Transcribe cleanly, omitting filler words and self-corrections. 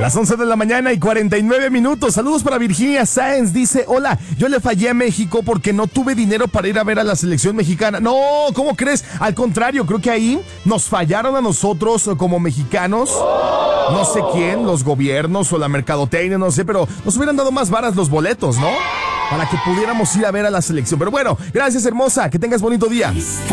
Las 11 de la mañana y 49 minutos. Saludos para Virginia Sáenz. Dice, hola, yo le fallé a México porque no tuve dinero para ir a ver a la selección mexicana. No, ¿cómo crees? Al contrario, creo que ahí nos fallaron a nosotros como mexicanos. No sé quién, los gobiernos o la mercadotecnia, no sé, pero nos hubieran dado más varas los boletos, ¿no? Para que pudiéramos ir a ver a la selección. Pero bueno, gracias, hermosa. Que tengas bonito día.